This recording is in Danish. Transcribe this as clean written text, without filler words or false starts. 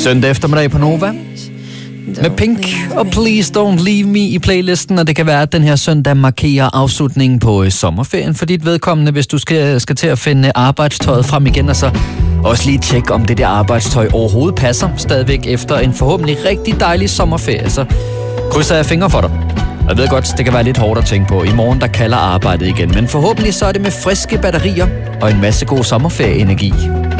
Søndag eftermiddag på Nova med Pink og Please Don't Leave Me i playlisten, og det kan være, at den her søndag markerer afslutningen på sommerferien for dit vedkommende, hvis du skal til at finde arbejdstøjet frem igen, og så også lige tjekke, om det der arbejdstøj overhovedet passer stadigvæk efter en forhåbentlig rigtig dejlig sommerferie. Så krydser jeg fingre for dig. Jeg ved godt, det kan være lidt hårdt at tænke på. I morgen, der kalder arbejdet igen, men forhåbentlig så er det med friske batterier og en masse god sommerferieenergi.